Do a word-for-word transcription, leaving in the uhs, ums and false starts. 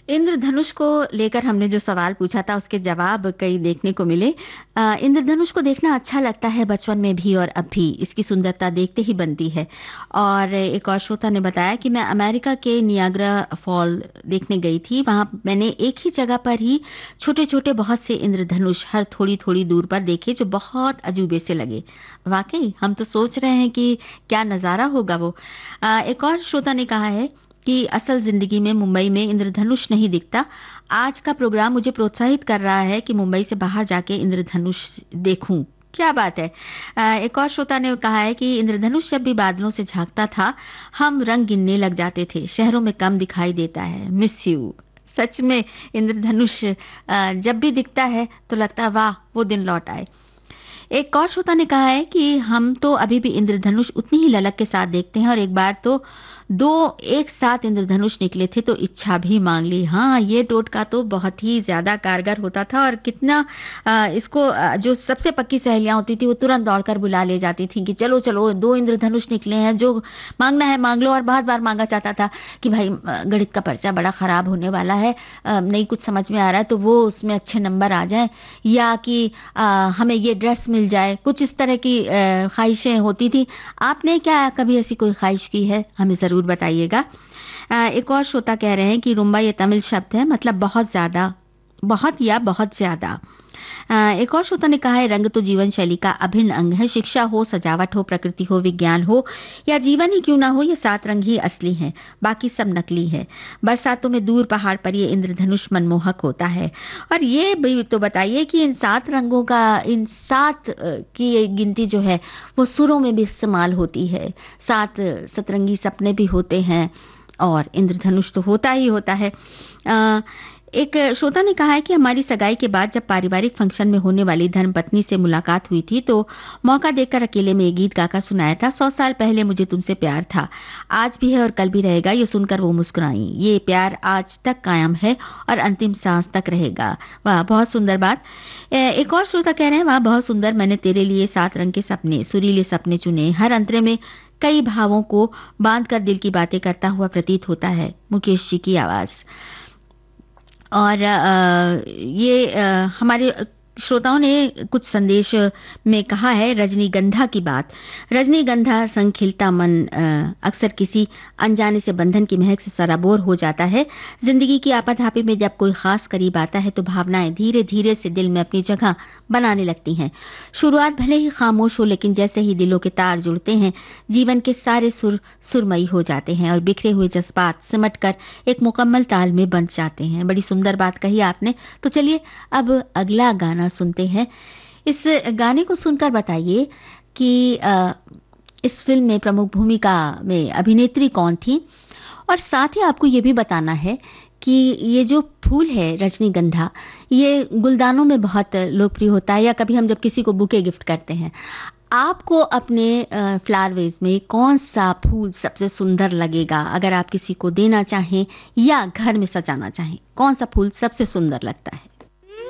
इंद्रधनुष को लेकर हमने जो सवाल पूछा था उसके जवाब कई देखने को मिले। अ, इंद्रधनुष को देखना अच्छा लगता है बचपन में भी और अब भी, इसकी सुंदरता देखते ही बनती है। और एक और श्रोता ने बताया कि मैं अमेरिका के नियाग्रा फॉल देखने गई थी, वहां मैंने एक ही जगह पर ही छोटे छोटे बहुत से इंद्रधनुष हर थोड़ी थोड़ी दूर पर देखे जो बहुत अजूबे से लगे। वाकई हम तो सोच रहे हैं कि क्या नजारा होगा वो। अ, एक और श्रोता ने कहा है कि असल जिंदगी में मुंबई में इंद्रधनुष नहीं दिखता। आज का प्रोग्राम मुझे प्रोत्साहित कर रहा है कि मुंबई से बाहर जाके इंद्रधनुष देखूं। क्या बात है। अ, एक और श्रोता ने कहा है कि इंद्रधनुष जब भी बादलों से झांकता था हम रंग गिनने लग जाते थे, शहरों में कम दिखाई देता है, मिस यू। सच में इंद्रधनुष अ, जब भी दिखता है तो लगता है वाह वो दिन लौट आए। एक और श्रोता ने कहा है कि हम तो अभी भी इंद्रधनुष उतनी ही ललक के साथ देखते हैं और एक बार तो दो एक साथ इंद्रधनुष निकले थे तो इच्छा भी मांग ली। हाँ, ये टोटका तो बहुत ही ज्यादा कारगर होता था और कितना आ, इसको आ, जो सबसे पक्की सहेलियां होती थी वो तुरंत दौड़कर बुला ले जाती थी कि चलो चलो दो इंद्रधनुष निकले हैं, जो मांगना है मांग लो। और बहुत बार मांगा जाता था कि भाई गणित का पर्चा बड़ा खराब होने वाला है, आ, नहीं कुछ समझ में आ रहा है तो वो उसमें अच्छे नंबर आ जाए, या कि आ, हमें ये ड्रेस मिल जाए, कुछ इस तरह की ख्वाहिशें होती थी। आपने क्या कभी ऐसी कोई ख्वाहिश की है? हमें जरूर बताइएगा। एक और श्रोता कह रहे हैं कि रुम्बा ये तमिल शब्द है, मतलब बहुत ज्यादा, बहुत या बहुत ज्यादा। एक और श्रोता ने कहा है रंग तो जीवन शैली का अभिन्न अंग है, शिक्षा हो, सजावट हो, प्रकृति हो, विज्ञान हो या जीवन ही क्यों ना हो, ये सात रंग ही असली हैं, बाकी सब नकली है। बरसातों में दूर पहाड़ पर ये इंद्रधनुष मनमोहक होता है। और ये भी तो बताइए कि इन सात रंगों का, इन सात की गिनती जो है वो सुरों में भी इस्तेमाल होती है। सात सतरंगी सपने भी होते हैं और इंद्रधनुष तो होता ही होता है। आ, एक श्रोता ने कहा है कि हमारी सगाई के बाद जब पारिवारिक फंक्शन में होने वाली धर्मपत्नी से मुलाकात हुई थी तो मौका देखकर अकेले में ये गीत गाकर सुनाया था, सौ साल पहले मुझे तुमसे प्यार था, आज भी है और कल भी रहेगा। ये सुनकर वो मुस्कुराई, ये प्यार आज तक कायम है और अंतिम सांस तक रहेगा। वाह, बहुत सुंदर बात। एक और श्रोता कह रहे हैं वाह बहुत सुंदर, मैंने तेरे लिए सात रंग के सपने, सुरीले सपने चुने, हर अंतरे में कई भावों को बांध कर दिल की बातें करता हुआ प्रतीत होता है। मुकेश जी की आवाज। और आ, ये आ, हमारे श्रोताओं ने कुछ संदेश में कहा है रजनीगंधा की बात। रजनीगंधा संग खिलता मन अक्सर किसी अनजाने से बंधन की महक से सराबोर हो जाता है। जिंदगी की आपाधापी में जब कोई खास करीब आता है तो भावनाएं धीरे धीरे से दिल में अपनी जगह बनाने लगती हैं। शुरुआत भले ही खामोश हो, लेकिन जैसे ही दिलों के तार जुड़ते हैं जीवन के सारे सुर सुरमई हो जाते हैं और बिखरे हुए जज्बात सिमट कर एक मुकम्मल ताल में बंध जाते हैं। बड़ी सुंदर बात कही आपने। तो चलिए अब अगला गाना सुनते हैं। इस गाने को सुनकर बताइए कि आ, इस फिल्म में प्रमुख भूमिका में अभिनेत्री कौन थी, और साथ ही आपको ये भी बताना है कि ये जो फूल है रजनीगंधा, ये गुलदानों में बहुत लोकप्रिय होता है, या कभी हम जब किसी को बुके गिफ्ट करते हैं, आपको अपने फ्लावर वेज में कौन सा फूल सबसे सुंदर लगेगा? अगर आप किसी को देना चाहें या घर में सजाना चाहें, कौन सा फूल सबसे सुंदर लगता है?